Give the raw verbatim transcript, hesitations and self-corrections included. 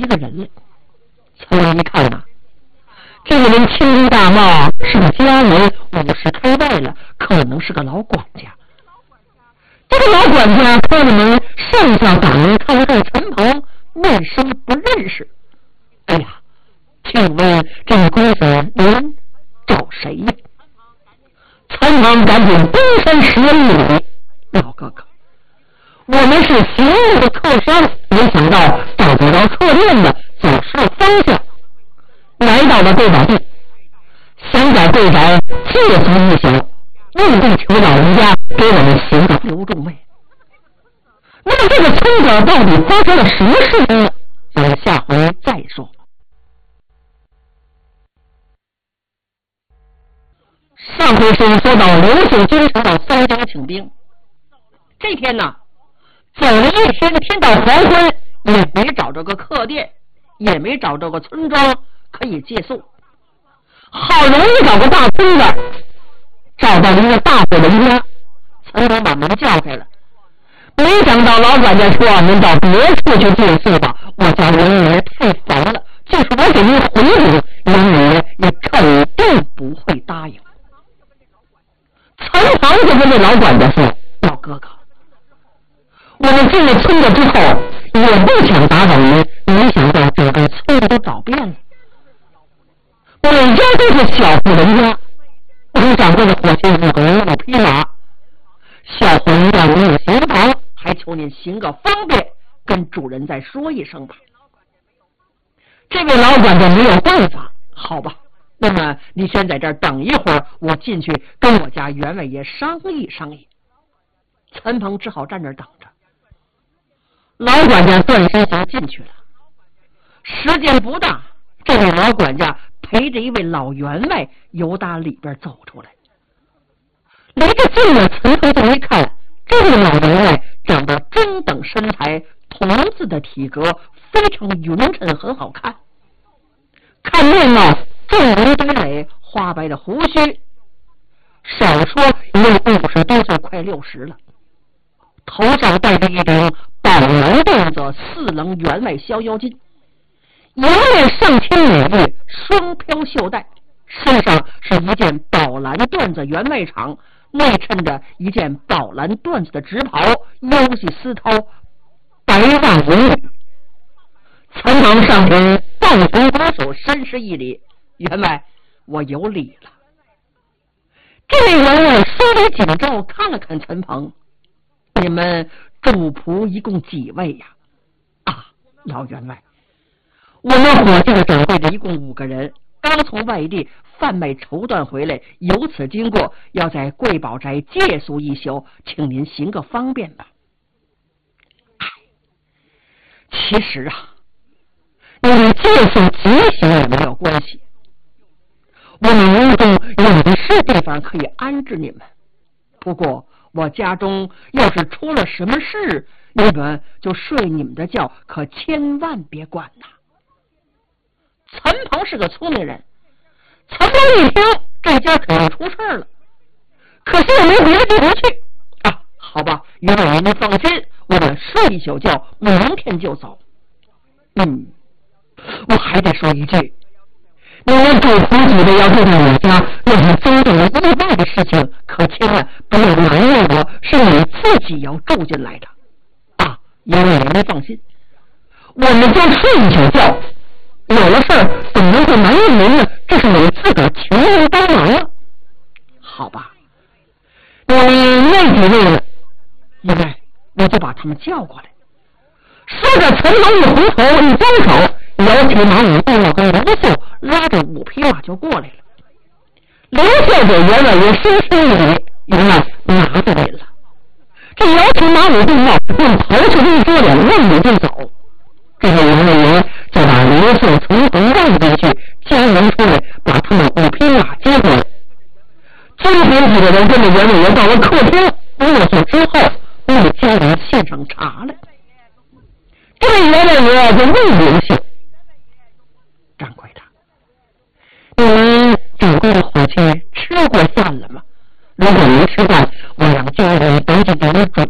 个人来。陈王一看呐，这个人青衣大帽，是个家人，五十开外了，可能是个老管家。这个老管家开了门，上下打量看了看陈鹏，面生不认识。哎呀，请问这位公子您找谁呀？陈鹏赶紧躬身施一礼，老哥哥，我们是行路的客商，没想到找不着客店的，走错方向，来到了贵宝地，想找贵宅借宿一宿，务必求老人家给我们行个留众位。那么这个村子到底发生了什么事呢？咱们下回再说。上回书说到刘秀军城到三江请兵，这天呢走了一天，天到黄昏也没找着个客店，也没找着个村庄可以借宿，好容易找个大村子，找到了一个大伙的家，陈鹏把门叫开了。没想到老管家说：“您到别处去借宿吧，我家员爷太烦了，就是我给您回礼，员爷也肯定不会答应。”陈鹏就跟这老管家说：“老哥哥，我们进了村子之后，也不想打扰您，没想到整个村子都找遍了，每家都是小户人家，能掌柜的伙计五个人五匹马，小户人家没有行房，还求您行个方便，跟主人再说一声吧。”这位老管家没有办法，好吧，那么你先在这儿等一会儿，我进去跟我家员外爷商议商议。陈鹏只好站那儿等着。老管家转身就进去了，时间不大，这位老管家陪着一位老员外由打里边走出来。离着近了，陈鹏这一看，这位老员外长得中等身材，童子的体格，非常匀称，很好看。看面貌重如堆垒，花白的胡须，少说也有五十多岁，快六十了。头上戴着一顶宝蓝缎子四棱员外逍遥巾，一面上千美玉双飘袖带，身上是一件宝蓝缎子员外裳，内衬着一件宝蓝缎子的直袍，腰系丝绦，白袜银履。陈鹏上前抱头拱手，深施一礼：“员外，我有礼了。”这位员外双眉紧皱，看了看陈鹏：“你们主仆一共几位呀？”“啊，老员外，我们伙计的掌柜的一共五个人，刚从外地贩卖绸缎回来，由此经过，要在贵宝宅借宿一宿，请您行个方便吧。”“哎，其实啊，你们借宿几宿也没有关系，我们屋中有的是地方可以安置你们。不过我家中要是出了什么事，你们就睡你们的觉，可千万别管呐。”陈鹏是个聪明人，陈鹏一听这家肯定出事了，可是也没别的地方去啊。好吧，员外爷您放心，我们睡一宿觉，明天就走。嗯，我还得说一句，你们主仆几位要住在我家，要是遭到了意外的事情，可千万不要埋怨我，是你自己要住进来的啊。员外爷您放心，我们就睡一宿觉，有了事儿怎么能会埋怨您呢？这是我自个儿情愿帮忙了。好吧，你那几位呢？员外，我就把他们叫过来。说着，陈鹏一回头，一张手，摇起马尾带要跟刘秀拉着五匹马就过来了。刘秀给员外爷深施一礼：“员外拿着您了。”这摇起马尾并帽，用头上一遮脸，问你就走。这位员外爷就把刘秀从头让进去，叫人出来把他们五匹马接过来。今天几个人跟着员外爷到了客厅，落座之后，为家人献上茶来。这位员外爷就问刘秀：“掌柜的，你们掌柜的伙计吃过饭了吗？如果没吃饭，我让家人赶紧给你准